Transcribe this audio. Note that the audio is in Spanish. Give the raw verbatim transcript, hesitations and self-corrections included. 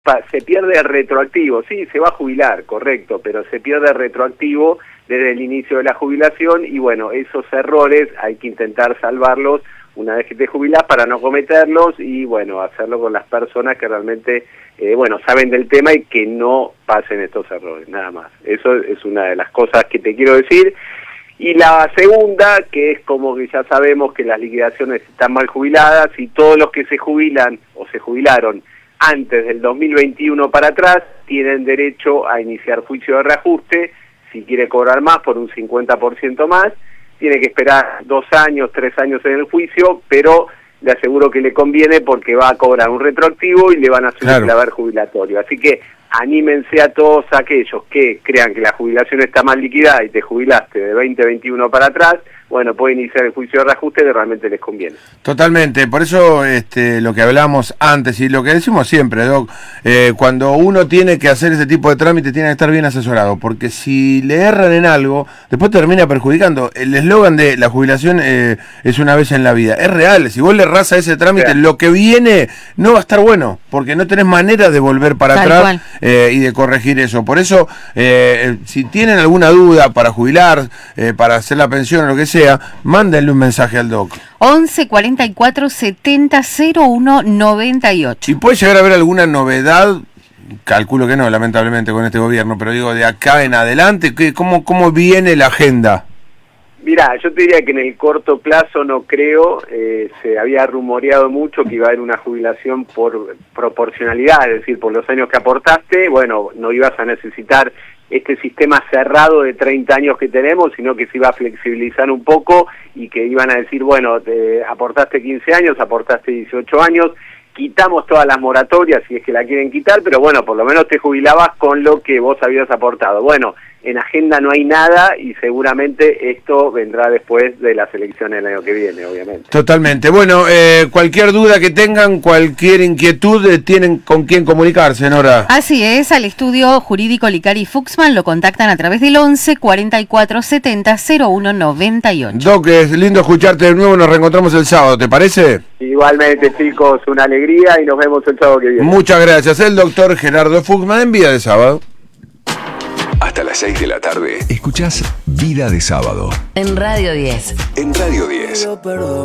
se pierde el retroactivo, sí, se va a jubilar, correcto, pero se pierde el retroactivo desde el inicio de la jubilación y bueno, esos errores hay que intentar salvarlos una vez que te jubilás para no cometerlos y bueno, hacerlo con las personas que realmente, eh, bueno, saben del tema y que no pasen estos errores, nada más. Eso es una de las cosas que te quiero decir. Y la segunda, que es como que ya sabemos que las liquidaciones están mal jubiladas y todos los que se jubilan o se jubilaron antes del dos mil veintiuno para atrás tienen derecho a iniciar juicio de reajuste. Si quiere cobrar más por un cincuenta por ciento más, tiene que esperar dos años, tres años en el juicio, pero le aseguro que le conviene porque va a cobrar un retroactivo y le van a hacer claro. el clavar jubilatorio. Así que anímense a todos aquellos que crean que la jubilación está mal liquidada y te jubilaste de veinte veintiuno para atrás, bueno, pueden iniciar el juicio de reajuste que realmente les conviene. Totalmente, por eso este, lo que hablamos antes y lo que decimos siempre, Doc, eh, cuando uno tiene que hacer ese tipo de trámites tiene que estar bien asesorado, porque si le erran en algo, después termina perjudicando. El eslogan de la jubilación eh, es una vez en la vida, es real, si vos le errás a ese trámite, lo que viene no va a estar bueno, porque no tenés manera de volver para Tal atrás eh, y de corregir eso. Por eso, eh, si tienen alguna duda para jubilar, eh, para hacer la pensión o lo que sea, mándenle un mensaje al Doc. once cuarenta y cuatro setenta cero uno noventa y ocho. ¿Y puede llegar a haber alguna novedad? Calculo que no, lamentablemente, con este gobierno, pero digo, de acá en adelante, ¿qué, cómo, ¿cómo viene la agenda? Mirá, yo te diría que en el corto plazo no creo, eh, se había rumoreado mucho que iba a haber una jubilación por proporcionalidad, es decir, por los años que aportaste, bueno, no ibas a necesitar este sistema cerrado de treinta años que tenemos, sino que se iba a flexibilizar un poco y que iban a decir, bueno, te aportaste quince años, aportaste dieciocho años, quitamos todas las moratorias si es que la quieren quitar, pero bueno, por lo menos te jubilabas con lo que vos habías aportado. Bueno, en agenda no hay nada y seguramente esto vendrá después de las elecciones del año que viene, obviamente. Totalmente. Bueno, eh, cualquier duda que tengan, cualquier inquietud, eh, tienen con quién comunicarse, Nora. Así es, al estudio jurídico Licari Fuxman lo contactan a través del once cuarenta y cuatro setenta cero uno noventa y ocho. Doc, es lindo escucharte de nuevo, nos reencontramos el sábado, ¿te parece? Igualmente, chicos, una alegría y nos vemos el sábado que viene. Muchas gracias. El doctor Gerardo Fuxman en Vida de Sábado. Hasta las seis de la tarde, escuchás Vida de Sábado. En Radio diez. En Radio diez.